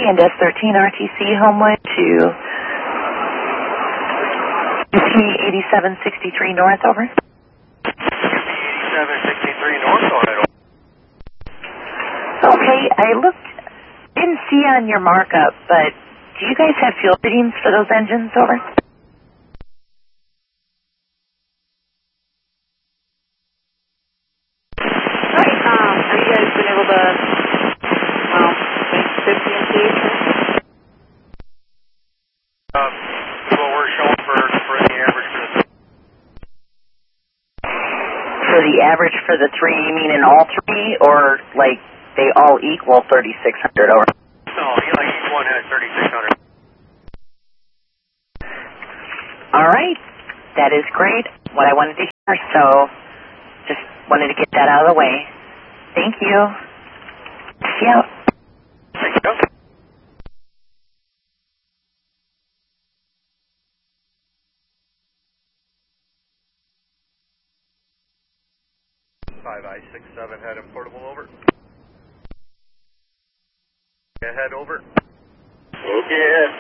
and S13 RTC Homewood to UP8763 North, over. UP8763 North, go ahead, over. Okay, I didn't see on your markup, but do you guys have fuel readings for those engines, over? Are you guys been able to, make 50 MPH? What we're showing for the average For the average for the three, you mean in all three, or like they all equal 3,600, over? No, each one has 3,600. All right, that is great. What I wanted to hear, so just wanted to get that out of the way. Thank you. See you. Thank you. 5I67, head and portable, over. Head over. Okay,